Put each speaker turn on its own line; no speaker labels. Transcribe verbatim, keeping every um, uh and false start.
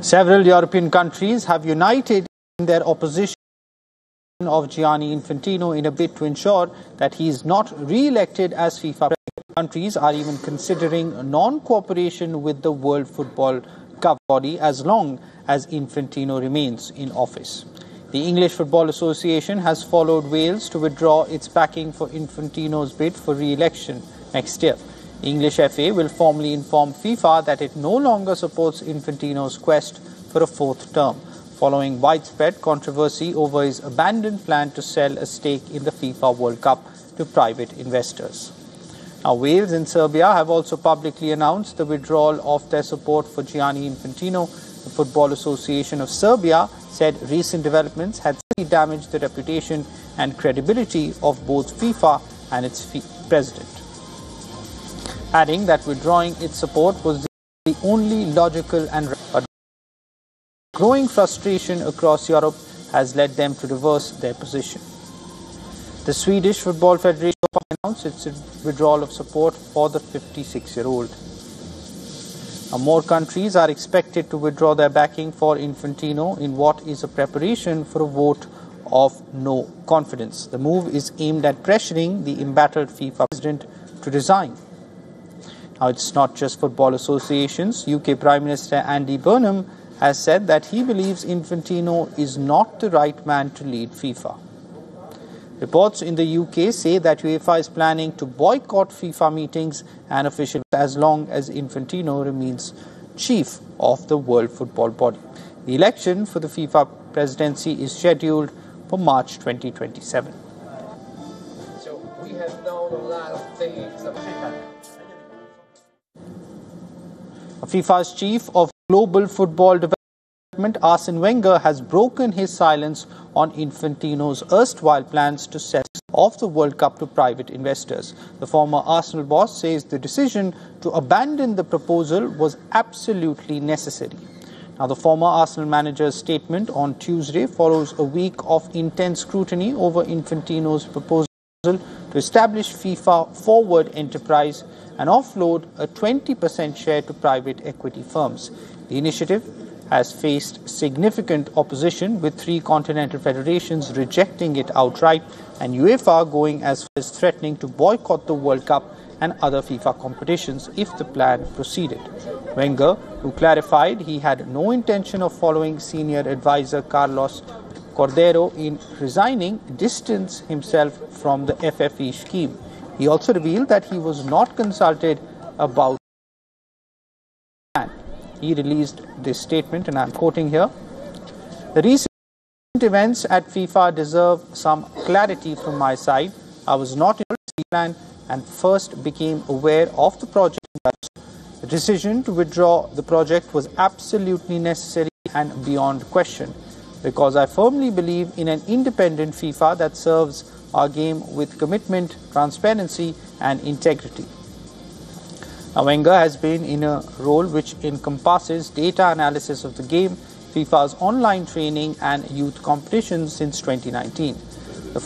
Several European countries have united in their opposition of Gianni Infantino in a bid to ensure that he is not re-elected as FIFA president. Countries are even considering non-cooperation with the World Football Cup body as long as Infantino remains in office. The English Football Association has followed Wales to withdraw its backing for Infantino's bid for re-election next year. The English F A will formally inform FIFA that it no longer supports Infantino's quest for a fourth term, following widespread controversy over his abandoned plan to sell a stake in the FIFA World Cup to private investors. Now, Wales and Serbia have also publicly announced the withdrawal of their support for Gianni Infantino. The Football Association of Serbia said recent developments had seriously damaged the reputation and credibility of both FIFA and its president, adding that withdrawing its support was the only logical and right. Growing frustration across Europe has led them to reverse their position. The Swedish Football Federation announced its withdrawal of support for the fifty-six-year-old. Now, more countries are expected to withdraw their backing for Infantino in what is a preparation for a vote of no confidence. The move is aimed at pressuring the embattled FIFA president to resign. Now, it's not just football associations. U K Prime Minister Andy Burnham has said that he believes Infantino is not the right man to lead FIFA. Reports in the U K say that UEFA is planning to boycott FIFA meetings and officials as long as Infantino remains chief of the World Football Body. The election for the FIFA presidency is scheduled for March twenty twenty-seven.
So we have known a lot of things about
FIFA's chief of global football development, Arsene Wenger, has broken his silence on Infantino's erstwhile plans to sell off the World Cup to private investors. The former Arsenal boss says the decision to abandon the proposal was absolutely necessary. Now, the former Arsenal manager's statement on Tuesday follows a week of intense scrutiny over Infantino's proposal to establish FIFA Forward Enterprise and offload a twenty percent share to private equity firms. The initiative has faced significant opposition, with three continental federations rejecting it outright and UEFA going as far as threatening to boycott the World Cup and other FIFA competitions if the plan proceeded. Wenger, who clarified he had no intention of following senior advisor Carlos Cordero in resigning, distanced himself from the F F E scheme. He also revealed that he was not consulted about the plan. He released this statement, and I'm quoting here: "The recent events at FIFA deserve some clarity from my side. I was not in the plan and first became aware of the project. The decision to withdraw the project was absolutely necessary and beyond question, because I firmly believe in an independent FIFA that serves our game with commitment, transparency and integrity." Now, Wenger has been in a role which encompasses data analysis of the game, FIFA's online training and youth competitions since twenty nineteen.